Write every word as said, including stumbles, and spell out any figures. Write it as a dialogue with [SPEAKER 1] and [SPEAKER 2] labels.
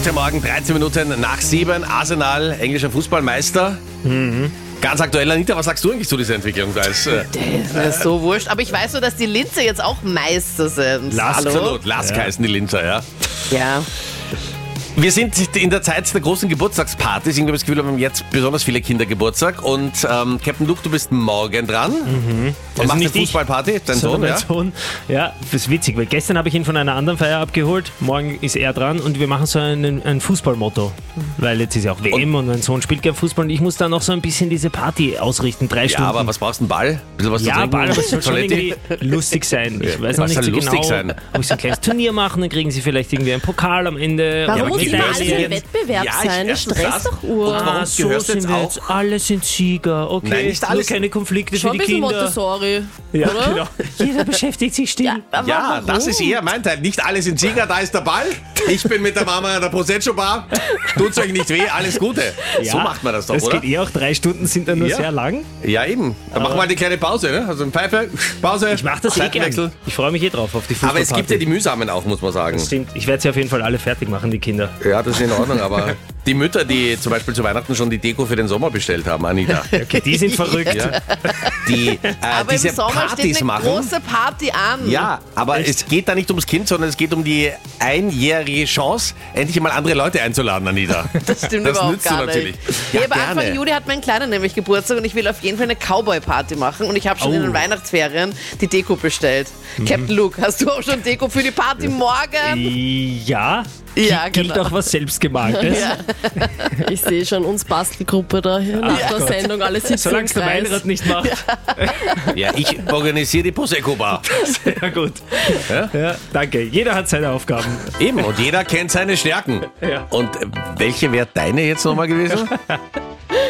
[SPEAKER 1] Guten Morgen, dreizehn Minuten nach sieben. Arsenal, englischer Fußballmeister. Mhm. Ganz aktuell, Anita, was sagst du eigentlich zu dieser Entwicklung? Da ist, äh,
[SPEAKER 2] Das ist mir so wurscht. Aber ich weiß nur, dass die Linzer jetzt auch Meister sind.
[SPEAKER 1] Lask,
[SPEAKER 2] Hallo?
[SPEAKER 1] absolut. Lask
[SPEAKER 3] Ja.
[SPEAKER 1] heißen die Linzer, ja.
[SPEAKER 2] Ja.
[SPEAKER 1] Wir sind in der Zeit der großen Geburtstagspartys. Ich habe das Gefühl, wir haben jetzt besonders viele Kinder Geburtstag. Und ähm, Captain Luke, du bist morgen dran. Mhm. Und
[SPEAKER 3] Also
[SPEAKER 1] machst eine
[SPEAKER 3] nicht ich,
[SPEAKER 1] Fußballparty. Dein
[SPEAKER 3] sondern
[SPEAKER 1] Sohn,
[SPEAKER 3] mein
[SPEAKER 1] ja?
[SPEAKER 3] Sohn. Ja, das ist witzig, weil gestern habe ich ihn von einer anderen Feier abgeholt. Morgen ist er dran und wir machen so einen, ein Fußballmotto. Weil jetzt ist ja auch W M und, und mein Sohn spielt gern Fußball und ich muss da noch so ein bisschen diese Party ausrichten. Drei
[SPEAKER 1] Ja,
[SPEAKER 3] Stunden.
[SPEAKER 1] aber was brauchst du? Ein Ball? Ein bisschen was
[SPEAKER 3] Ja,
[SPEAKER 1] zu trinken?
[SPEAKER 3] Ball, aber es soll schon
[SPEAKER 1] Toilette?
[SPEAKER 3] irgendwie lustig sein. Ich weiß noch
[SPEAKER 1] Was
[SPEAKER 3] nicht
[SPEAKER 1] soll
[SPEAKER 3] so
[SPEAKER 1] lustig
[SPEAKER 3] genau,
[SPEAKER 1] sein?
[SPEAKER 3] ob ich so ein kleines Turnier machen, dann kriegen sie vielleicht irgendwie einen Pokal am Ende.
[SPEAKER 2] Warum
[SPEAKER 1] aber
[SPEAKER 2] muss
[SPEAKER 1] geht
[SPEAKER 2] immer
[SPEAKER 1] das
[SPEAKER 2] alles
[SPEAKER 1] jetzt?
[SPEAKER 2] ein Wettbewerb
[SPEAKER 1] Ja, ich-
[SPEAKER 2] sein? Das
[SPEAKER 1] erstens
[SPEAKER 2] stresst
[SPEAKER 1] das.
[SPEAKER 2] doch Uhr.
[SPEAKER 1] Und warum
[SPEAKER 3] Ah, so
[SPEAKER 1] gehörst du
[SPEAKER 3] sind
[SPEAKER 1] jetzt
[SPEAKER 3] wir
[SPEAKER 1] auch?
[SPEAKER 3] jetzt. Alle sind Sieger. Okay,
[SPEAKER 1] Nein, nicht
[SPEAKER 3] nur
[SPEAKER 1] alles.
[SPEAKER 3] keine Konflikte
[SPEAKER 2] Schon
[SPEAKER 3] für
[SPEAKER 2] ein
[SPEAKER 3] die
[SPEAKER 2] bisschen
[SPEAKER 3] Kinder.
[SPEAKER 2] Montessori,
[SPEAKER 3] Ja,
[SPEAKER 2] oder?
[SPEAKER 3] genau. Jeder beschäftigt sich still.
[SPEAKER 2] Ja, aber
[SPEAKER 1] Ja,
[SPEAKER 2] warum?
[SPEAKER 1] das ist eher mein Teil. Nicht alle sind Sieger, da ist der Ball. Ich bin mit der Mama an der Prosecco-Bar. Tut's euch nicht weh, alles Gute. So macht man das doch,
[SPEAKER 3] Das
[SPEAKER 1] oder?
[SPEAKER 3] geht eh auch, drei Stunden sind dann nur
[SPEAKER 1] Ja.
[SPEAKER 3] sehr lang.
[SPEAKER 1] Ja, eben. Dann machen wir mal eine kleine Pause, ne? Also ein Pfeife, Pause,
[SPEAKER 3] Ich mache das eh
[SPEAKER 1] Seitenwechsel.
[SPEAKER 3] gern. Ich freue mich eh drauf auf die
[SPEAKER 1] Aber
[SPEAKER 3] Fußballparty.
[SPEAKER 1] es gibt ja die mühsamen auch, muss man sagen.
[SPEAKER 3] Stimmt, ich werde sie auf jeden Fall alle fertig machen, die Kinder.
[SPEAKER 1] Ja, das ist in Ordnung, aber die Mütter, die zum Beispiel zu Weihnachten schon die Deko für den Sommer bestellt haben, Anita,
[SPEAKER 3] Okay, die sind verrückt.
[SPEAKER 1] ja, die äh,
[SPEAKER 2] Aber
[SPEAKER 1] diese
[SPEAKER 2] im Sommer
[SPEAKER 1] Partys
[SPEAKER 2] steht eine
[SPEAKER 1] machen.
[SPEAKER 2] große Party an.
[SPEAKER 1] Ja, aber es geht da nicht ums Kind, sondern es geht um die einjährige Chance, endlich mal andere Leute einzuladen, Anita.
[SPEAKER 2] Das stimmt
[SPEAKER 1] Das
[SPEAKER 2] überhaupt
[SPEAKER 1] nützt du
[SPEAKER 2] gar
[SPEAKER 1] natürlich.
[SPEAKER 2] nicht.
[SPEAKER 1] Ja,
[SPEAKER 2] Ja, aber
[SPEAKER 1] gerne.
[SPEAKER 2] Anfang Juli hat mein Kleiner nämlich Geburtstag und ich will auf jeden Fall eine Cowboy-Party machen und ich habe schon
[SPEAKER 3] Oh.
[SPEAKER 2] in den Weihnachtsferien die Deko bestellt. Captain Luke, hast du auch schon Deko für die Party morgen?
[SPEAKER 3] Ja,
[SPEAKER 2] Ja,
[SPEAKER 3] gilt
[SPEAKER 2] genau.
[SPEAKER 3] auch was Selbstgemaltes.
[SPEAKER 2] Ja.
[SPEAKER 4] Ich sehe schon uns Bastelgruppe da hier nach der
[SPEAKER 3] Gott.
[SPEAKER 4] Sendung, alle sitzen
[SPEAKER 3] Solange
[SPEAKER 4] im
[SPEAKER 3] es der
[SPEAKER 4] Kreis.
[SPEAKER 3] Meinrad nicht macht.
[SPEAKER 1] Ja, ich organisiere die Prosecco-Bar.
[SPEAKER 3] Ja, gut.
[SPEAKER 1] Ja?
[SPEAKER 3] Ja, danke. Jeder hat seine Aufgaben.
[SPEAKER 1] Eben, und jeder kennt seine Stärken.
[SPEAKER 3] Ja.
[SPEAKER 1] Und äh, welche wäre deine jetzt nochmal gewesen?